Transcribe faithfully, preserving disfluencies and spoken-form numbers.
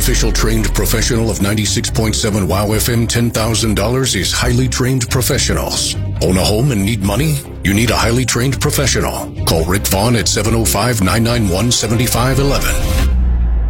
official trained professional of ninety-six point seven WOW F M, ten thousand dollars is highly trained professionals. Own a home and need money? You need a highly trained professional. Call Rick Vaughn at seven oh five, nine nine one, seven five one one.